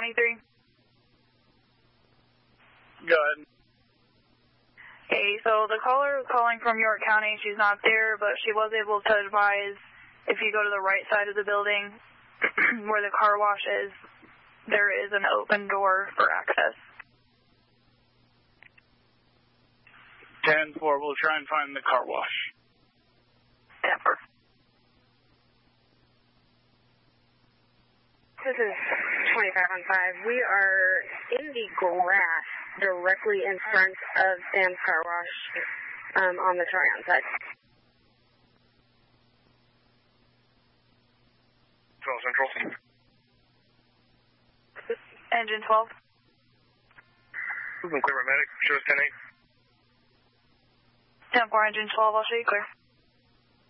23. Go ahead. Hey, so the caller was calling from York County. She's not there, but she was able to advise if you go to the right side of the building where the car wash is, there is an open door for access. 10-4, we'll try and find the car wash. 10-4. This is 25-on-5. We are in the grass directly in front of Sam's Car Wash on the Tryon side. 12 Central. Engine 12. Clear, medic. Show us 10-8. 10-4, engine 12, I'll show you clear.